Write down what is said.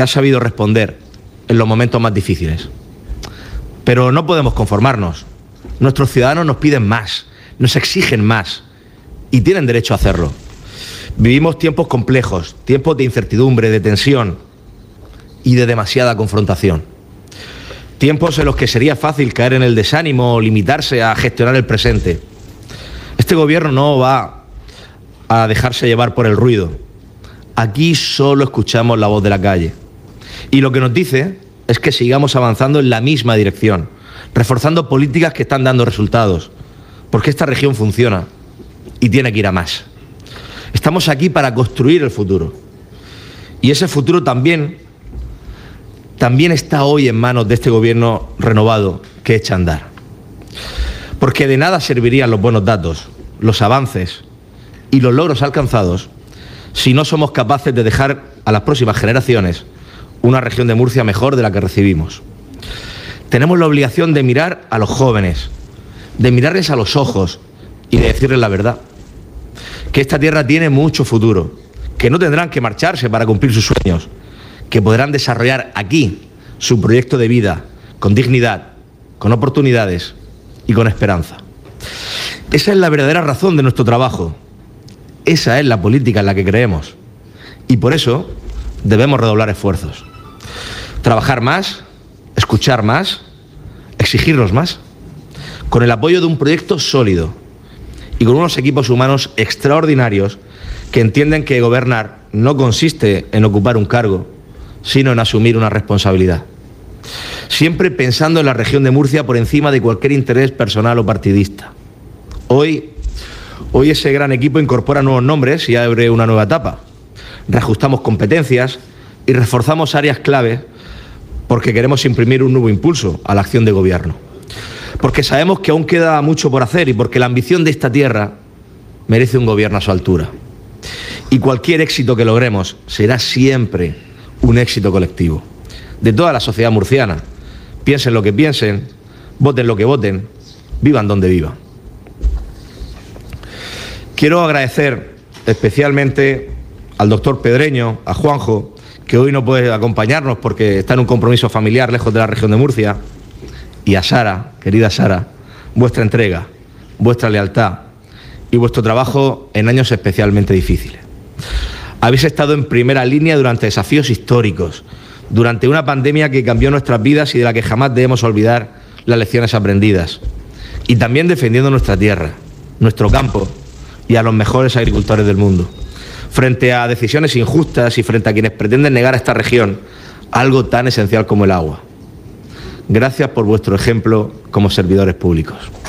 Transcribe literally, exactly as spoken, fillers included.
que ha sabido responder en los momentos más difíciles. Pero no podemos conformarnos. Nuestros ciudadanos nos piden más, nos exigen más y tienen derecho a hacerlo. Vivimos tiempos complejos, tiempos de incertidumbre, de tensión y de demasiada confrontación. Tiempos en los que sería fácil caer en el desánimo o limitarse a gestionar el presente. Este gobierno no va a dejarse llevar por el ruido. Aquí solo escuchamos la voz de la calle. Y lo que nos dice es que sigamos avanzando en la misma dirección, reforzando políticas que están dando resultados, porque esta región funciona y tiene que ir a más. Estamos aquí para construir el futuro. Y ese futuro también, también está hoy en manos de este gobierno renovado que echa a andar. Porque de nada servirían los buenos datos, los avances y los logros alcanzados si no somos capaces de dejar a las próximas generaciones una región de Murcia mejor de la que recibimos. Tenemos la obligación de mirar a los jóvenes, de mirarles a los ojos y de decirles la verdad. Que esta tierra tiene mucho futuro, que no tendrán que marcharse para cumplir sus sueños, que podrán desarrollar aquí su proyecto de vida con dignidad, con oportunidades y con esperanza. Esa es la verdadera razón de nuestro trabajo. Esa es la política en la que creemos. Y por eso debemos redoblar esfuerzos. Trabajar más, escuchar más, exigirnos más, con el apoyo de un proyecto sólido y con unos equipos humanos extraordinarios que entienden que gobernar no consiste en ocupar un cargo, sino en asumir una responsabilidad. Siempre pensando en la región de Murcia por encima de cualquier interés personal o partidista. Hoy, hoy ese gran equipo incorpora nuevos nombres y abre una nueva etapa. Reajustamos competencias y reforzamos áreas clave porque queremos imprimir un nuevo impulso a la acción de gobierno. Porque sabemos que aún queda mucho por hacer y porque la ambición de esta tierra merece un gobierno a su altura. Y cualquier éxito que logremos será siempre un éxito colectivo, de toda la sociedad murciana. Piensen lo que piensen, voten lo que voten, vivan donde vivan. Quiero agradecer especialmente al doctor Pedreño, a Juanjo, que hoy no puede acompañarnos porque está en un compromiso familiar lejos de la región de Murcia, y a Sara, querida Sara, vuestra entrega, vuestra lealtad y vuestro trabajo en años especialmente difíciles. Habéis estado en primera línea durante desafíos históricos, durante una pandemia que cambió nuestras vidas y de la que jamás debemos olvidar las lecciones aprendidas, y también defendiendo nuestra tierra, nuestro campo y a los mejores agricultores del mundo, frente a decisiones injustas y frente a quienes pretenden negar a esta región algo tan esencial como el agua. Gracias por vuestro ejemplo como servidores públicos.